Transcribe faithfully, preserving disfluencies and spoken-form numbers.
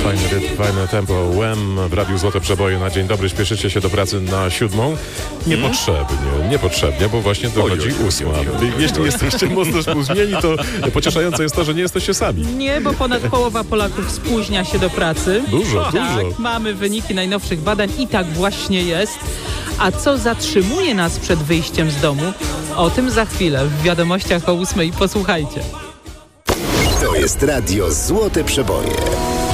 fajny rytm, fajne tempo. Łem w Radiu Złote Przeboje na dzień dobry. Śpieszycie się do pracy na siódmą? Niepotrzebnie, niepotrzebnie, bo właśnie dochodzi ósma. Jeśli jesteście mocno spóźnieni, to pocieszające jest to, że nie jesteście sami. Nie, bo ponad połowa Polaków spóźnia się do pracy. Dużo, tak, dużo. Mamy wyniki najnowszych badań i tak właśnie jest. A co zatrzymuje nas przed wyjściem z domu? O tym za chwilę w wiadomościach o ósmej. Posłuchajcie. To jest Radio Złote Przeboje.